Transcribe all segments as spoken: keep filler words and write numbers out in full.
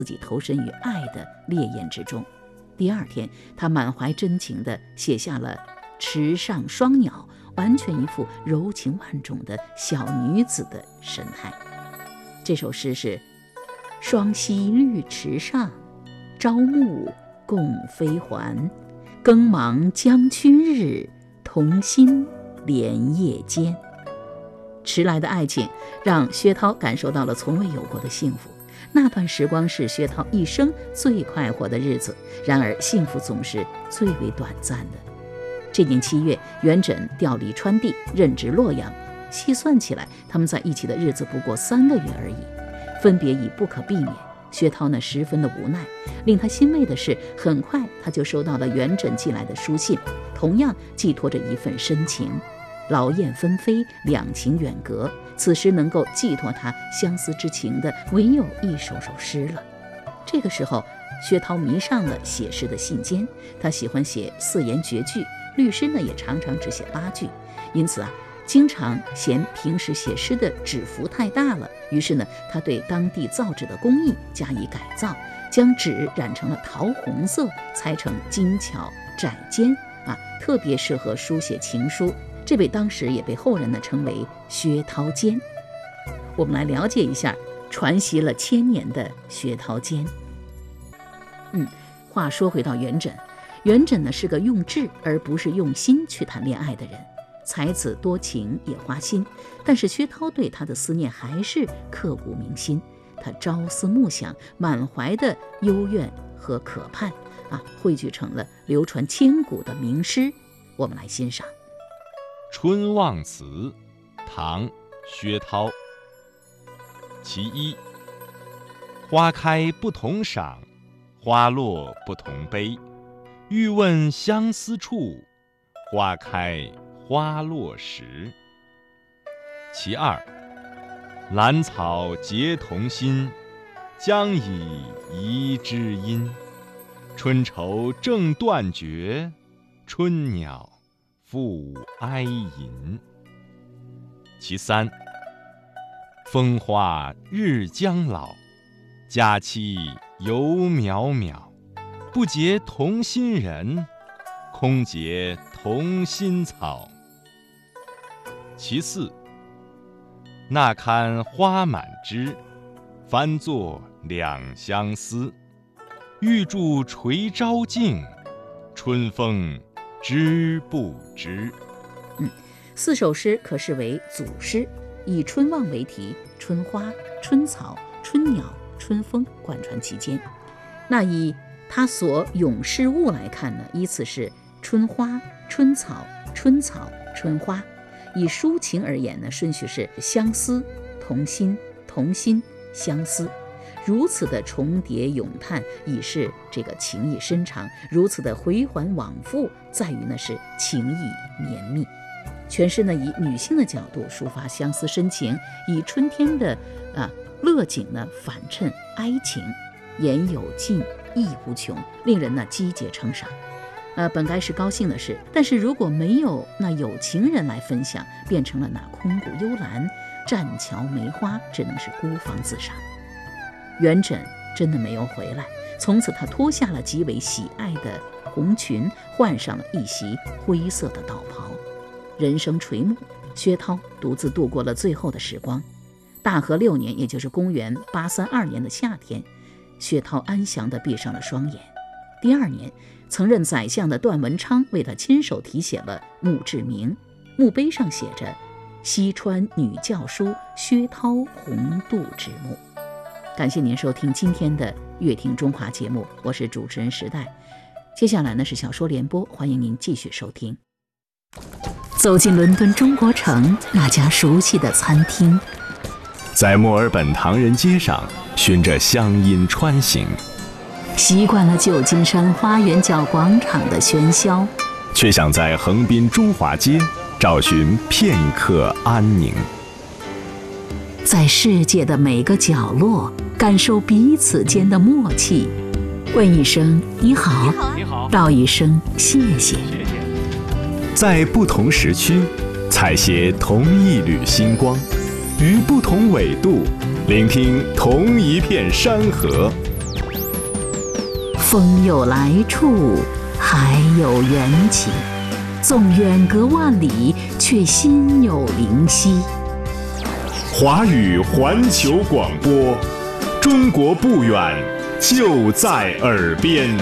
自己投身于爱的烈焰之中。第二天，他满怀真情地写下了池上双鸟，完全一副柔情万种的小女子的神态。这首诗是：双溪绿池上，朝暮共飞还。更忙将去日，同心连夜间。迟来的爱情让薛涛感受到了从未有过的幸福，那段时光是薛涛一生最快活的日子。然而幸福总是最为短暂的。这年七月，元稹调离川地，任职洛阳。细算起来，他们在一起的日子不过三个月而已，分别已不可避免。薛涛呢，十分的无奈。令他欣慰的是，很快他就收到了元稹寄来的书信，同样寄托着一份深情。劳燕分飞，两情远隔，此时能够寄托他相思之情的，唯有一首首诗了。这个时候，薛涛迷上了写诗的信笺，他喜欢写四言绝句，律诗呢也常常只写八句，因此啊，经常嫌平时写诗的纸幅太大了，于是呢，他对当地造纸的工艺加以改造，将纸染成了桃红色，裁成精巧窄尖啊，特别适合书写情书。这位当时也被后人呢称为薛涛笺。我们来了解一下传习了千年的薛涛笺。嗯，话说回到元稹，元稹呢是个用智而不是用心去谈恋爱的人，才子多情也花心，但是薛涛对他的思念还是刻骨铭心。他朝思暮想，满怀的幽怨和渴盼啊，汇聚成了流传千古的名诗。我们来欣赏 《春望词》，唐·薛涛。其一，花开不同赏，花落不同悲。欲问相思处，花开花落时。其二，兰草结同心，将以遗知音。春愁正断绝，春鸟复哀吟。其三，风花日将老，佳期犹渺渺。不结同心人，空结同心草。其四，那堪花满枝，翻作两相思。欲助垂朝镜，春风知不知。 嗯，四首诗可视为组诗，以春望为题，春花、春草、春鸟、春风贯穿其间。那以他所咏诗物来看呢，依次是春花、春草、春草、春花。以抒情而言呢，顺序是相思、同心、同心、相思。如此的重叠咏叹，已是这个情意深长；如此的回环往复，在于呢是情意绵密。全诗呢以女性的角度抒发相思深情，以春天的啊乐景呢反衬哀情，言有尽，意无穷，令人呢击节称赏。呃，本该是高兴的事，但是如果没有那有情人来分享，变成了那空谷幽兰、栈桥梅花，只能是孤芳自赏。元稹真的没有回来，从此他脱下了极为喜爱的红裙，换上了一袭灰色的道袍。人生垂暮，薛涛独自度过了最后的时光。大和六年，也就是公元八三二年的夏天，薛涛安详地闭上了双眼。第二年，曾任宰相的段文昌为他亲手题写了墓志铭，墓碑上写着西川女教书薛涛红度之墓。感谢您收听今天的乐听中华节目，我是主持人时代。接下来呢是小说联播，欢迎您继续收听。走进伦敦中国城那家熟悉的餐厅， 在墨尔本唐人街上循着乡音穿行， 习惯了旧金山花园角广场的喧嚣， 却想在横滨中华街找寻片刻安宁。 在世界的每个角落感受彼此间的默契，问一声你好， 你好， 道一声谢谢。 在不同时区采撷同一缕星光，于不同纬度聆听同一片山河。 风有来处，海有缘起，纵远隔万里，却心有灵犀。 华语环球广播，中国不远，就在耳边。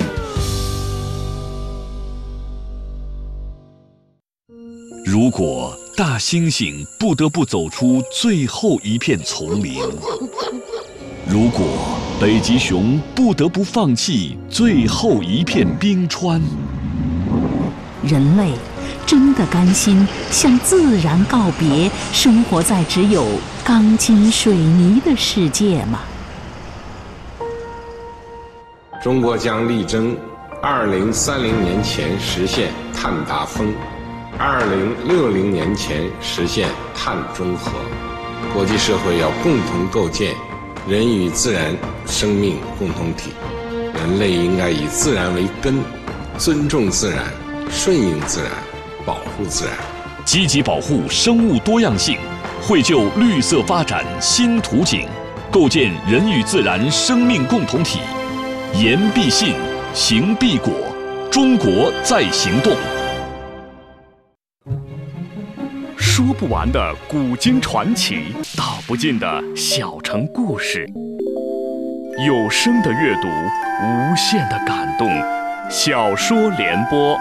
如果大猩猩不得不走出最后一片丛林，如果北极熊不得不放弃最后一片冰川， 人类真的甘心向自然告别，生活在只有钢筋水泥的世界吗？ 中国将力争二零三零年前实现碳达峰，二零六零年前实现碳中和。国际社会要共同构建人与自然生命共同体，人类应该以自然为根，尊重自然，顺应自然，保护自然， 积极保护生物多样性，绘就绿色发展新图景，构建人与自然生命共同体。言必信，行必果，中国在行动。 说不完的古今传奇，道不尽的小城故事。有声的阅读，无限的感动。小说联播。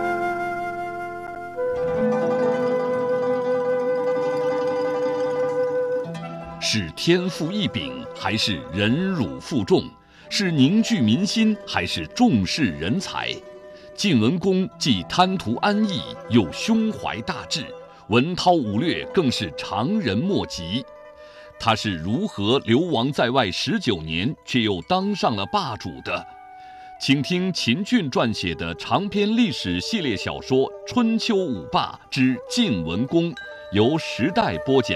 是天赋异禀，还是忍辱负重？是凝聚民心，还是重视人才？晋文公既贪图安逸，又胸怀大志，文韬武略更是常人莫及。他是如何流亡在外十九年，却又当上了霸主的？请听秦俊撰写的长篇历史系列小说《春秋五霸之晋文公》，由时代播讲。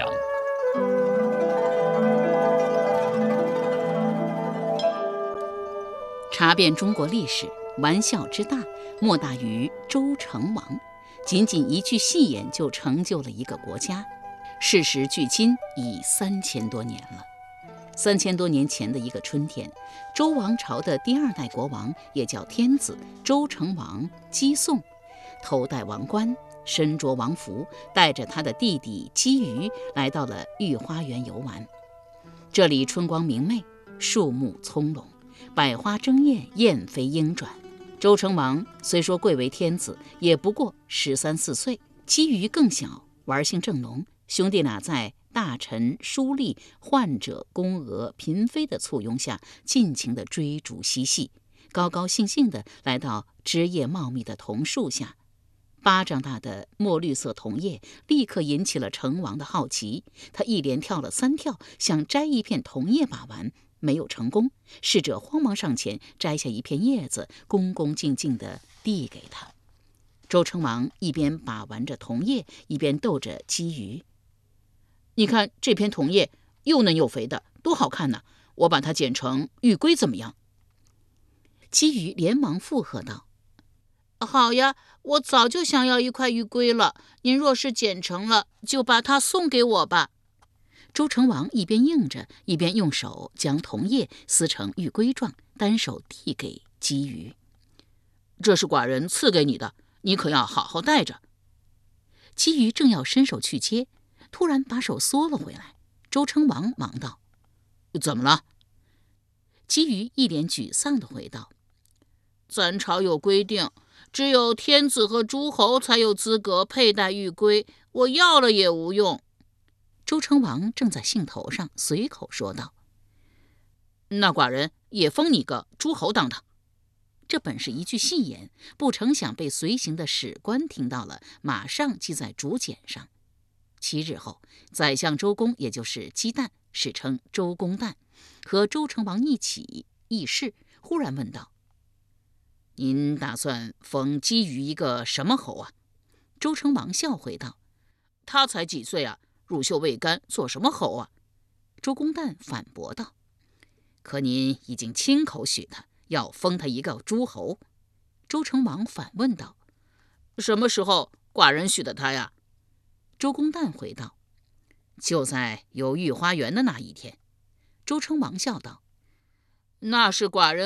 查遍中国历史，玩笑之大，莫大于周成王。仅仅一句戏言就成就了一个国家。事时距今已三千多年了。三千多年前的一个春天，周王朝的第二代国王，也叫天子，周成王姬诵，头戴王冠，身着王服，带着他的弟弟姬瑜来到了御花园游玩。这里春光明媚，树木葱茏，百花争艳，燕飞鹰转。周成王虽说贵为天子，也不过十三四岁，姬瑜更小，玩性正浓。兄弟俩在大臣、书吏、宦者、宫娥、嫔妃的簇拥下，尽情地追逐嬉戏，高高兴兴地来到枝叶茂密的桐树下。巴掌大的墨绿色桐叶立刻引起了成王的好奇，他一连跳了三跳，想摘一片桐叶把玩，没有成功。侍者慌忙上前摘下一片叶子，恭恭敬敬地递给他。周成王一边把玩着桐叶，一边逗着姬瑜：“你看这片桐叶，又嫩又肥的，多好看呢！我把它剪成玉圭怎么样？”姬瑜连忙附和道：“好呀，我早就想要一块玉圭了。您若是剪成了，就把它送给我吧。”周成王一边应着，一边用手将桐叶撕成玉圭状，单手递给姬瑜：“这是寡人赐给你的，你可要好好带着。”姬瑜正要伸手去接，突然把手缩了回来。周成王忙道：“怎么了？”姬瑜一脸沮丧地回道：“咱朝有规定，只有天子和诸侯才有资格佩戴玉圭，我要了也无用。”周成王正在兴头上，随口说道：“那寡人也封你个诸侯当当。”这本是一句戏言，不成想被随行的史官听到了，马上记在竹简上。七日后，宰相周公，也就是姬旦，史称周公旦，和周成王一起议事，忽然问道：“您打算封姬瑜一个什么侯啊？”周成王笑回道：“他才几岁啊，乳臭未干，做什么侯啊？”周公旦反驳道：“可您已经亲口许他，要封他一个诸侯。”周成王反问道：“什么时候寡人许的他呀？”周公旦回道：“就在游御花园的那一天。”周成王笑道：“那是寡人